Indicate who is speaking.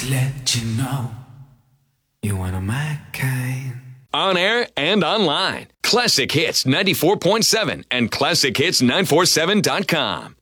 Speaker 1: Just let you know you're one of my kind.
Speaker 2: On air and online. Classic Hits 94.7 and ClassicHits947.com.